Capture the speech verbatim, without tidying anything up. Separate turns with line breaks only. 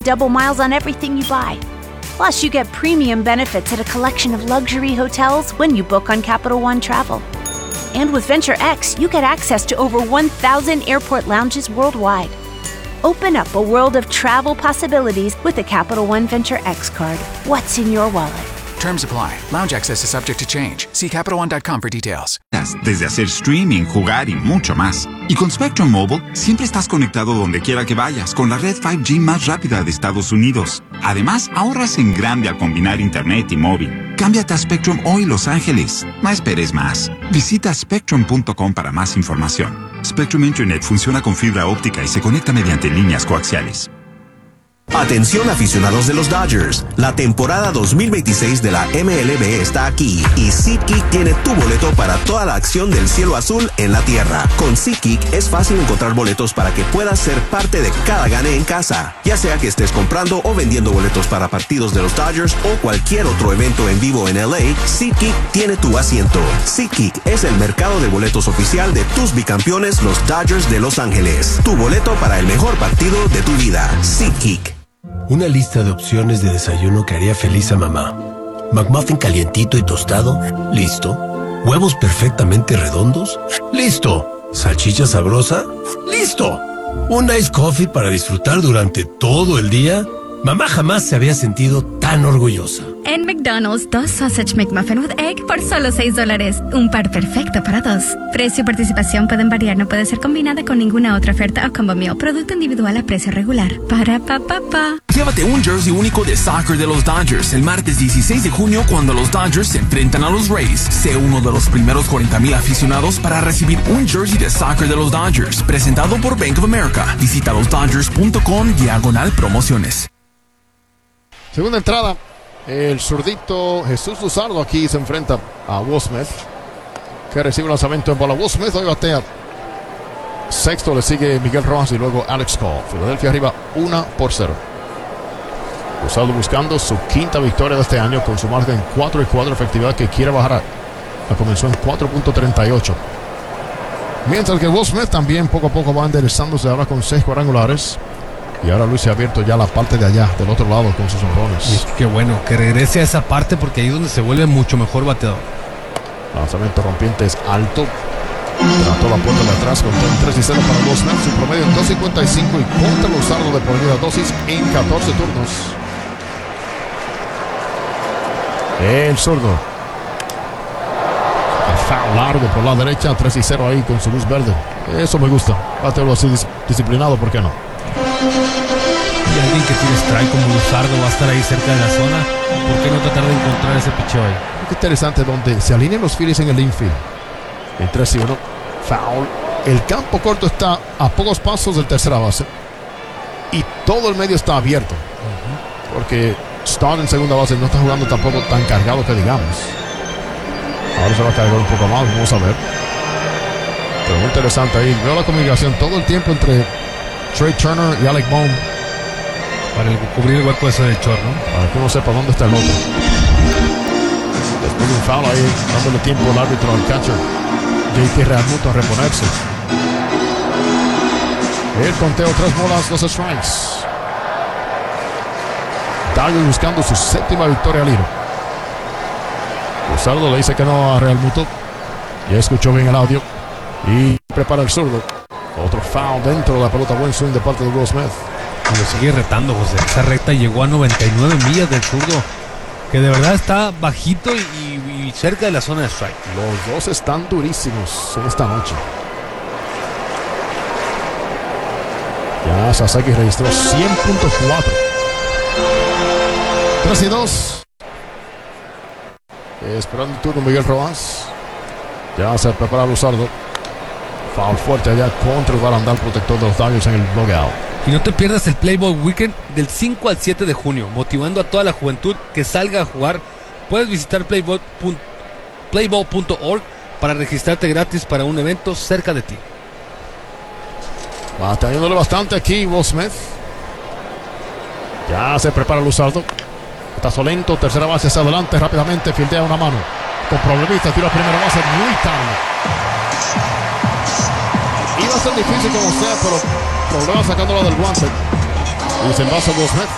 double miles on everything you buy. Plus, you get premium benefits at a collection of luxury hotels when you book on Capital One Travel. And with Venture X, you get access to over one thousand airport lounges worldwide. Open up a world of travel possibilities with the Capital One Venture X card. What's in your wallet?
Terms apply. Lounge access is subject to change. See Capital One dot com for details.
Desde hacer streaming, jugar y mucho más. Y con Spectrum Mobile, siempre estás conectado donde quiera que vayas con la red cinco G más rápida de Estados Unidos. Además, ahorras en grande al combinar internet y móvil. Cámbiate a Spectrum hoy, Los Ángeles. No esperes más. Visita spectrum punto com para más información. Spectrum Internet funciona con fibra óptica y se conecta mediante líneas coaxiales.
Atención aficionados de los Dodgers, la temporada dos mil veintiséis de la M L B está aquí y SeatGeek tiene tu boleto para toda la acción del cielo azul en la tierra. Con SeatGeek es fácil encontrar boletos para que puedas ser parte de cada gane en casa, ya sea que estés comprando o vendiendo boletos para partidos de los Dodgers o cualquier otro evento en vivo en L A. SeatGeek tiene tu asiento. SeatGeek es el mercado de boletos oficial de tus bicampeones, los Dodgers de Los Ángeles. Tu boleto para el mejor partido de tu vida. SeatGeek.
Una lista de opciones de desayuno que haría feliz a mamá. McMuffin calientito y tostado, listo. Huevos perfectamente redondos, listo. Salchicha sabrosa, listo. Un ice coffee para disfrutar durante todo el día. Mamá jamás se había sentido tan orgullosa.
En McDonald's, dos Sausage McMuffin with Egg por solo seis dólares. Un par perfecto para dos. Precio y participación pueden variar, no puede ser combinada con ninguna otra oferta o combo meal. Producto individual a precio regular. Para pa pa pa.
Llévate un jersey único de soccer de los Dodgers el martes dieciséis de junio cuando los Dodgers se enfrentan a los Rays. Sé uno de los primeros cuarenta mil aficionados para recibir un jersey de soccer de los Dodgers. Presentado por Bank of America. Visita los dodgers punto com diagonal promociones.
Segunda entrada, el zurdito Jesús Luzardo aquí se enfrenta a Will Smith, que recibe un lanzamiento en bola. Will Smith hoy batea. Sexto le sigue Miguel Rojas y luego Alex Cole. Filadelfia arriba uno por cero. Luzardo buscando su quinta victoria de este año con su margen cuatro y cuatro, efectividad que quiere bajar a, la comenzó en cuatro punto treinta y ocho. Mientras que Will Smith también poco a poco va enderezándose ahora con seis cuadrangulares. Y ahora Luis se ha abierto ya la parte de allá, del otro lado, con sus honrones.
Qué bueno, que regrese a esa parte porque ahí es donde se vuelve mucho mejor bateador.
Lanzamiento rompiente es alto. Trató la puerta de atrás con tres y cero para Will Smith. Su promedio en dos cincuenta y cinco y contra Luzardo de por vida dosis en catorce turnos. El zurdo. El foul largo por la derecha, tres y cero ahí con su luz verde. Eso me gusta. Batearlo así dis disciplinado, ¿por qué no?
Y alguien que tiene strike como Luzardo va a estar ahí cerca de la zona. ¿Por qué no tratar de encontrar ese picheo ahí?
Qué interesante, donde se alinean los Phillies en el infield. En tres y uno, foul. El campo corto está a pocos pasos del tercera base. Y todo el medio está abierto. Uh-huh. Porque Stott en segunda base no está jugando tampoco tan cargado que digamos. Ahora se va a cargar un poco más, vamos a ver. Pero muy interesante ahí. Veo la comunicación todo el tiempo entre Trey Turner y Alec Bohm.
Para el, cubrir el hueco ese del short, ¿no?
Para que uno sepa dónde está el otro. Después de un foul ahí, dándole tiempo al árbitro al catcher J T Realmuto a reponerse. El conteo, tres bolas, dos strikes. Dodgers buscando su séptima victoria al hilo. Luzardo le dice que no a Realmuto. Ya escuchó bien el audio. Y prepara el zurdo. Otro foul dentro de la pelota. Buen swing de parte de Will Smith.
Y lo sigue retando, José. Esa recta llegó a noventa y nueve millas del zurdo, que de verdad está bajito y, y, y cerca de la zona de strike.
Los dos están durísimos en esta noche. Ya Sasaki registró cien punto cuatro. tres y dos. Esperando el turno Miguel Rojas. Ya se prepara Luzardo. Foul fuerte allá contra el barandal protector de los Dodgers en el dugout.
Y no te pierdas el Playboy Weekend del cinco al siete de junio, motivando a toda la juventud que salga a jugar. Puedes visitar playball punto org para registrarte gratis para un evento cerca de ti.
Batallándole bastante aquí Will Smith. Ya se prepara Luzardo. Está lento, tercera base hacia adelante, rápidamente fildea una mano. Con problemitas, tira primera base muy tarde. Iba a ser difícil como sea, pero problema sacándola del guante. Y se envasa Will Smith.